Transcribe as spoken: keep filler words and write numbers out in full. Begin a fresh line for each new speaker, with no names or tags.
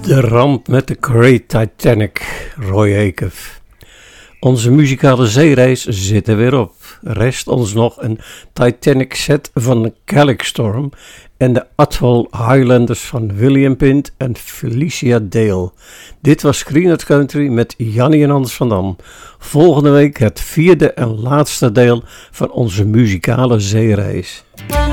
De ramp met de Great Titanic, Roy Acuff. Onze muzikale zeereis zit er weer op. Rest ons nog een Titanic set van de Calyx Storm en de Atoll Highlanders van William Pint en Felicia Dale. Dit was Screened Country met Jannie en Anders van Dam. Volgende week het vierde en laatste deel van onze muzikale zeereis.